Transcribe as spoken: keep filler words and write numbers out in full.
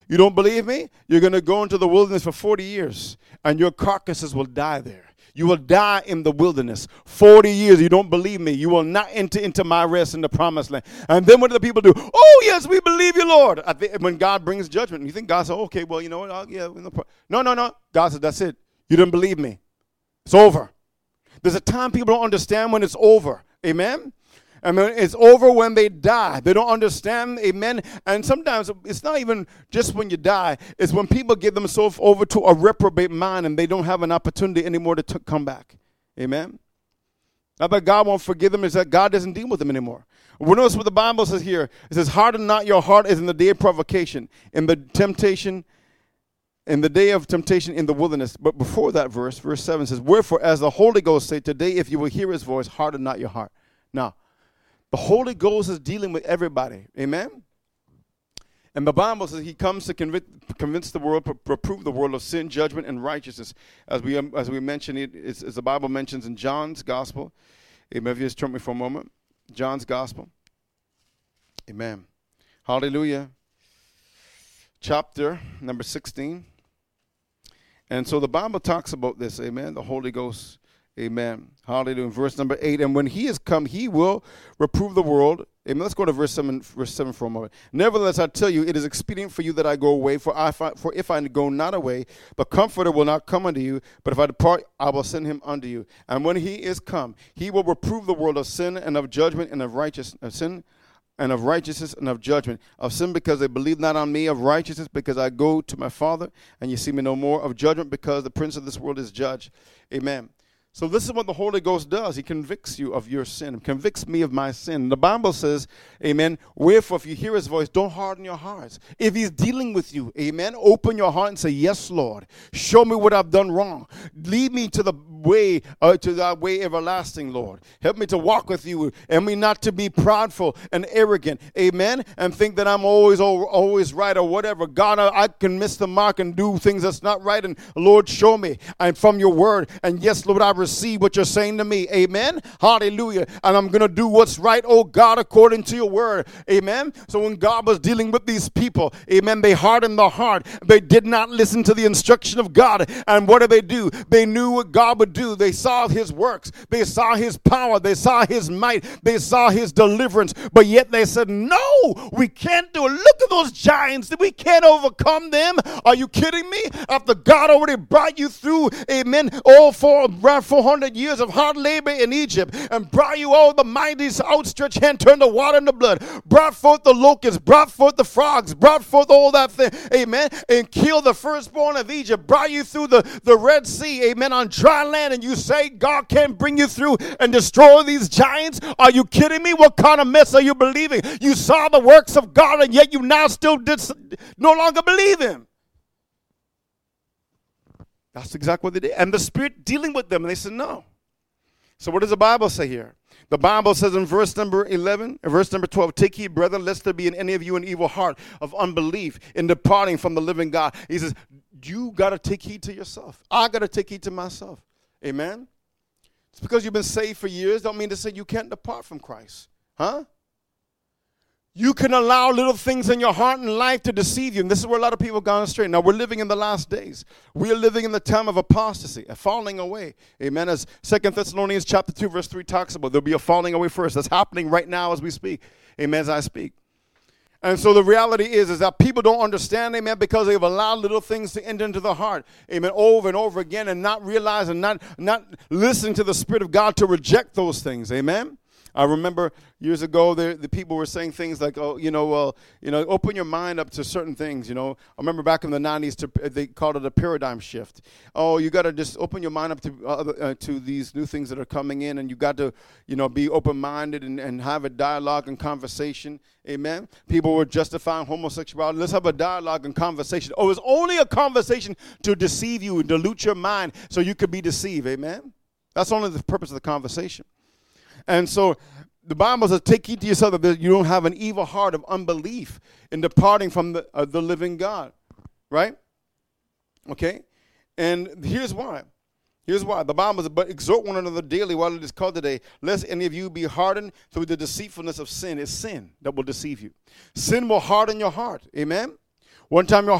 You don't believe me? You're going to go into the wilderness for forty years, and your carcasses will die there. You will die in the wilderness. forty years. You don't believe me. You will not enter into my rest in the promised land. And then what do the people do? Oh, yes, we believe you, Lord. I think when God brings judgment, you think God said, okay, well, you know what? I'll, yeah, no, no, no, no. God said, that's it. You didn't believe me. It's over. There's a time people don't understand when it's over. Amen? I mean, it's over when they die. They don't understand, amen. And sometimes it's not even just when you die. It's when people give themselves over to a reprobate mind and they don't have an opportunity anymore to t- come back. Amen. Not that God won't forgive them, it's that God doesn't deal with them anymore. We notice what the Bible says here. It says, harden not your heart as in the day of provocation, in the temptation, in the day of temptation in the wilderness. But before that verse, verse seven says, wherefore, as the Holy Ghost said, today if you will hear his voice, harden not your heart. Now, the Holy Ghost is dealing with everybody. Amen? And the Bible says he comes to convict, convince the world, reprove the world of sin, judgment, and righteousness. As we um, as we mentioned, it, it's, as the Bible mentions in John's Gospel. Amen. If you just turn me for a moment. John's Gospel. Amen. Hallelujah. Chapter number sixteen. And so the Bible talks about this. Amen. The Holy Ghost. Amen. Hallelujah. In verse number eight, and when he is come, he will reprove the world. Amen. Let's go to verse seven, verse seven for a moment. Nevertheless, I tell you, it is expedient for you that I go away, for I find, for if I go not away, the Comforter will not come unto you, but if I depart, I will send him unto you. And when he is come, he will reprove the world of sin and of judgment and of righteousness, of sin and of righteousness and of judgment. Of sin because they believe not on me, of righteousness because I go to my Father, and you see me no more, of judgment because the prince of this world is judged. Amen. So this is what the Holy Ghost does. He convicts you of your sin, convicts me of my sin. The Bible says, amen, wherefore if you hear his voice, don't harden your hearts. If he's dealing with you, amen, open your heart and say, yes, Lord, show me what I've done wrong. Lead me to the way, uh, to that way everlasting, Lord. Help me to walk with you, and me not to be proudful and arrogant, amen, and think that I'm always always right or whatever. God, I, I can miss the mark and do things that's not right, and Lord, show me and from your word. And yes, Lord, I receive what you're saying to me. Amen. Hallelujah. And I'm going to do what's right, oh God, according to your word. Amen. So when God was dealing with these people, amen, they hardened their heart. They did not listen to the instruction of God. And what did they do? They knew what God would do. They saw his works. They saw his power. They saw his might. They saw his deliverance. But yet they said, no, we can't do it. Look at those giants. We can't overcome them. Are you kidding me? After God already brought you through, amen, all four four hundred years of hard labor in Egypt, and brought you all the mighty outstretched hand, turned the water into blood, brought forth the locusts, brought forth the frogs, brought forth all that thing, amen, and killed the firstborn of Egypt, brought you through the, the Red Sea, amen, on dry land, and you say God can't bring you through and destroy these giants? Are you kidding me? What kind of mess are you believing? You saw the works of God, and yet you now still did, no longer believe him. That's exactly what they did. And the Spirit dealing with them, and they said no. So what does the Bible say here? The Bible says in verse number eleven, verse number twelve, take heed, brethren, lest there be in any of you an evil heart of unbelief in departing from the living God. He says, you got to take heed to yourself. I got to take heed to myself. Amen? It's because you've been saved for years don't mean to say you can't depart from Christ. Huh? You can allow little things in your heart and life to deceive you. And this is where a lot of people have gone astray. Now, we're living in the last days. We are living in the time of apostasy, a falling away. Amen. As Second Thessalonians chapter two, verse three talks about, there'll be a falling away first. That's happening right now as we speak. Amen, as I speak. And so the reality is, is that people don't understand, amen, because they've allowed little things to enter into the heart, amen, over and over again, and not realizing, not, not listening to the Spirit of God to reject those things. Amen. I remember years ago, the, the people were saying things like, oh, you know, well, you know, open your mind up to certain things, you know. I remember back in the nineties, to, they called it a paradigm shift. Oh, you got to just open your mind up to uh, uh, to these new things that are coming in, and you got to, you know, be open-minded and, and have a dialogue and conversation. Amen. People were justifying homosexuality. Let's have a dialogue and conversation. Oh, it's only a conversation to deceive you and dilute your mind so you could be deceived. Amen. That's only the purpose of the conversation. And so the Bible says, take heed to yourself that you don't have an evil heart of unbelief in departing from the, uh, the living God. Right? Okay? And here's why. Here's why. The Bible says, but exhort one another daily while it is called today, lest any of you be hardened through the deceitfulness of sin. It's sin that will deceive you. Sin will harden your heart. Amen? One time your